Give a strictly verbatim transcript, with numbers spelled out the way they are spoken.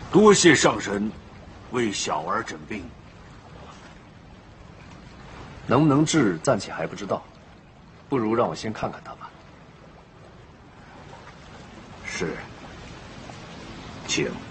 多谢上神为小儿诊病。 能不能治，暂且还不知道，不如让我先看看他吧。 是，请。